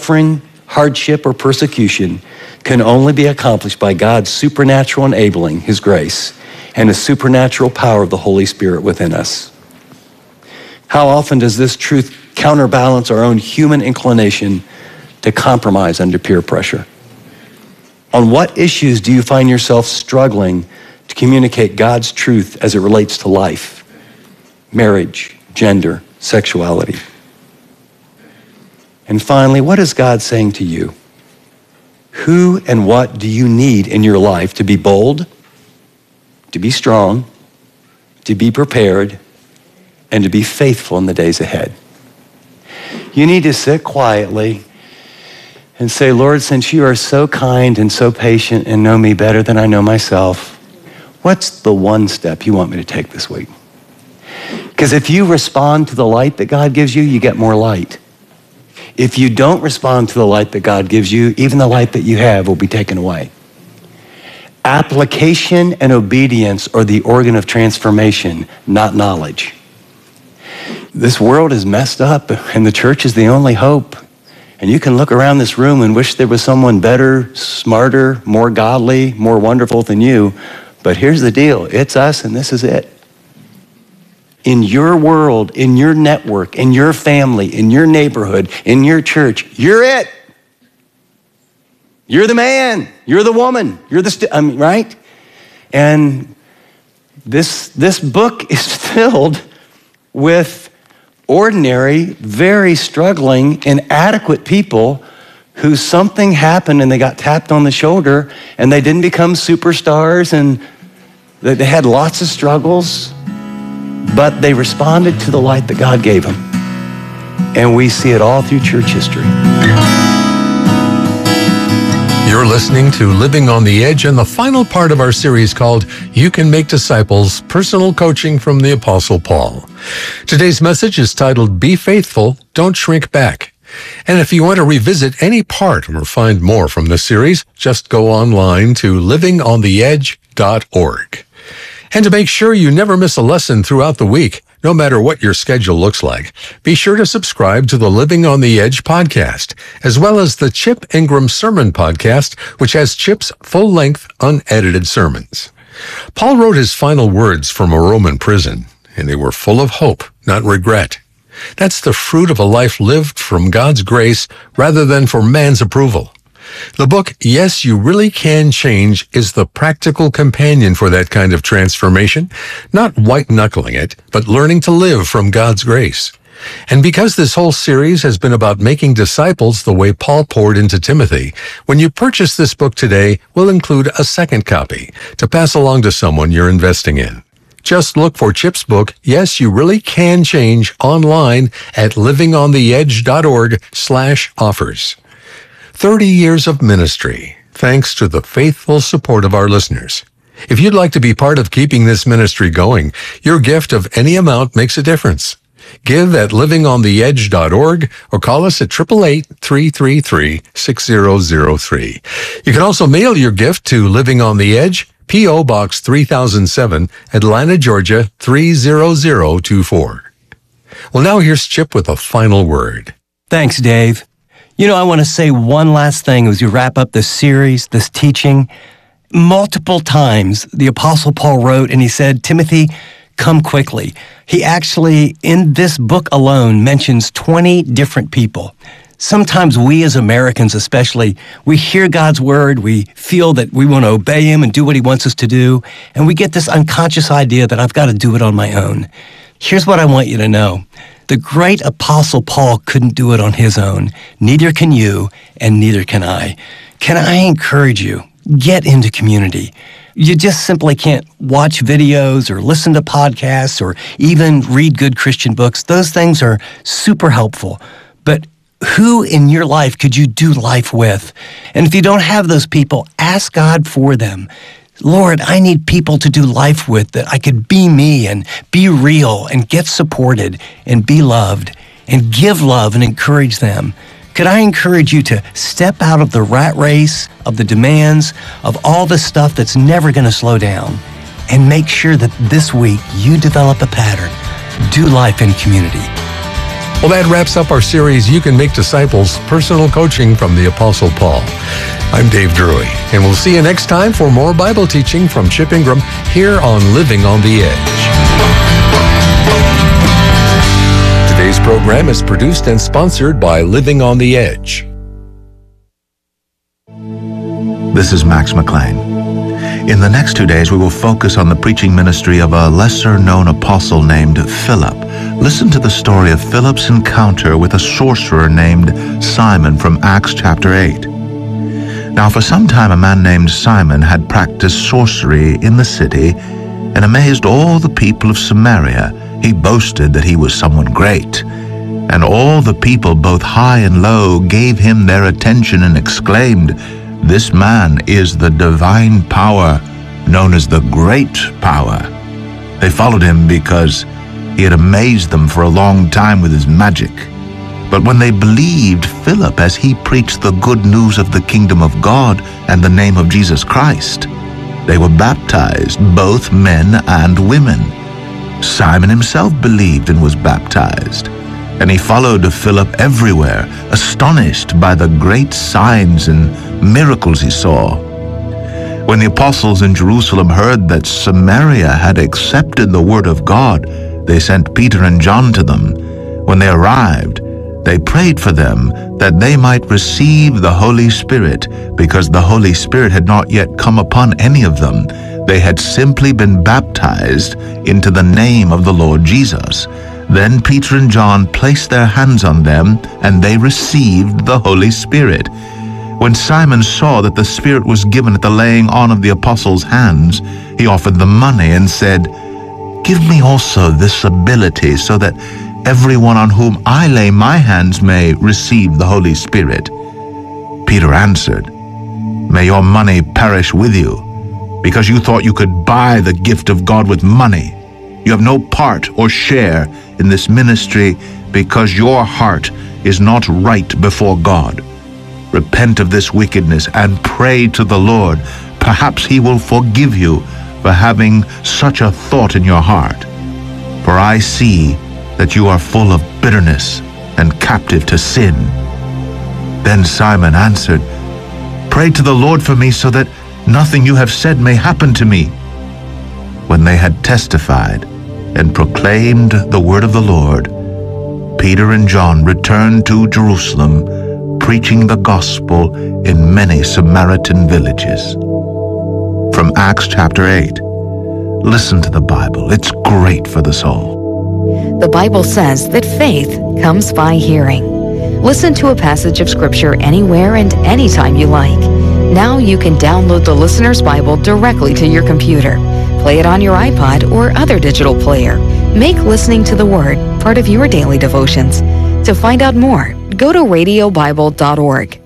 suffering, hardship, or persecution can only be accomplished by God's supernatural enabling, His grace, and the supernatural power of the Holy Spirit within us. How often does this truth counterbalance our own human inclination to compromise under peer pressure? On what issues do you find yourself struggling to communicate God's truth as it relates to life, marriage, gender, sexuality? And finally, what is God saying to you? Who and what do you need in your life to be bold, to be strong, to be prepared, and to be faithful in the days ahead? You need to sit quietly and say, Lord, since you are so kind and so patient and know me better than I know myself, what's the one step you want me to take this week? Because if you respond to the light that God gives you, you get more light. If you don't respond to the light that God gives you, even the light that you have will be taken away. Application and obedience are the organ of transformation, not knowledge. This world is messed up, and the church is the only hope. And you can look around this room and wish there was someone better, smarter, more godly, more wonderful than you. But here's the deal. It's us, and this is it. In your world, in your network, in your family, in your neighborhood, in your church, you're it. You're the man. You're the woman. You're the, right? And this book is filled with ordinary, very struggling, inadequate people who something happened and they got tapped on the shoulder and they didn't become superstars and they had lots of struggles, but they responded to the light that God gave them. And we see it all through church history. You're listening to Living on the Edge and the final part of our series called You Can Make Disciples, Personal Coaching from the Apostle Paul. Today's message is titled, Be Faithful, Don't Shrink Back. And if you want to revisit any part or find more from this series, just go online to livingontheedge.org. And to make sure you never miss a lesson throughout the week, no matter what your schedule looks like, be sure to subscribe to the Living on the Edge podcast, as well as the Chip Ingram Sermon Podcast, which has Chip's full-length, unedited sermons. Paul wrote his final words from a Roman prison, and they were full of hope, not regret. That's the fruit of a life lived from God's grace rather than for man's approval. The book, Yes, You Really Can Change, is the practical companion for that kind of transformation, not white-knuckling it, but learning to live from God's grace. And because this whole series has been about making disciples the way Paul poured into Timothy, when you purchase this book today, we'll include a second copy to pass along to someone you're investing in. Just look for Chip's book, Yes, You Really Can Change, online at livingontheedge.org/offers. 30 years of ministry, thanks to the faithful support of our listeners. If you'd like to be part of keeping this ministry going, your gift of any amount makes a difference. Give at livingontheedge.org or call us at 888-333-6003. You can also mail your gift to Living on the Edge, P.O. Box 3007, Atlanta, Georgia 30024. Well, now here's Chip with a final word. Thanks, Dave. You know, I want to say one last thing as we wrap up this series, this teaching. Multiple times, the Apostle Paul wrote and he said, Timothy, come quickly. He actually, in this book alone, mentions 20 different people. Sometimes we as Americans especially, we hear God's word, we feel that we want to obey him and do what he wants us to do, and we get this unconscious idea that I've got to do it on my own. Here's what I want you to know. The great Apostle Paul couldn't do it on his own. Neither can you, and neither can I. Can I encourage you? Get into community. You just simply can't watch videos or listen to podcasts or even read good Christian books. Those things are super helpful. But who in your life could you do life with? And if you don't have those people, ask God for them. Lord, I need people to do life with that I could be me and be real and get supported and be loved and give love and encourage them. Could I encourage you to step out of the rat race, of the demands, of all the stuff that's never going to slow down, and make sure that this week you develop a pattern. Do life in community. Well, that wraps up our series, You Can Make Disciples, Personal Coaching from the Apostle Paul. I'm Dave Drury, and we'll see you next time for more Bible teaching from Chip Ingram here on Living on the Edge. Today's program is produced and sponsored by Living on the Edge. This is Max McLean. In the next 2 days, we will focus on the preaching ministry of a lesser-known apostle named Philip. Listen to the story of Philip's encounter with a sorcerer named Simon from Acts chapter 8. Now, for some time, a man named Simon had practiced sorcery in the city and amazed all the people of Samaria. He boasted that he was someone great. And all the people, both high and low, gave him their attention and exclaimed, "This man is the divine power, known as the Great Power." They followed him because he had amazed them for a long time with his magic. But when they believed Philip as he preached the good news of the kingdom of God and the name of Jesus Christ, they were baptized, both men and women. Simon himself believed and was baptized, and he followed Philip everywhere, astonished by the great signs and miracles he saw. When the apostles in Jerusalem heard that Samaria had accepted the word of God, they sent Peter and John to them. When they arrived, they prayed for them that they might receive the Holy Spirit, because the Holy Spirit had not yet come upon any of them. They had simply been baptized into the name of the Lord Jesus. Then Peter and John placed their hands on them, and they received the Holy Spirit. When Simon saw that the Spirit was given at the laying on of the apostles' hands, he offered them money and said, "Give me also this ability, so that everyone on whom I lay my hands may receive the Holy Spirit." Peter answered, "May your money perish with you, because you thought you could buy the gift of God with money. You have no part or share in this ministry, because your heart is not right before God. Repent of this wickedness and pray to the Lord. Perhaps he will forgive you for having such a thought in your heart. For I see that you are full of bitterness and captive to sin." Then Simon answered, "Pray to the Lord for me, so that nothing you have said may happen to me." When they had testified and proclaimed the word of the Lord, Peter and John returned to Jerusalem, preaching the gospel in many Samaritan villages. From Acts chapter 8. Listen to the Bible. It's great for the soul. The Bible says that faith comes by hearing. Listen to a passage of Scripture anywhere and anytime you like. Now you can download the Listener's Bible directly to your computer. Play it on your iPod or other digital player. Make listening to the Word part of your daily devotions. To find out more, go to radiobible.org.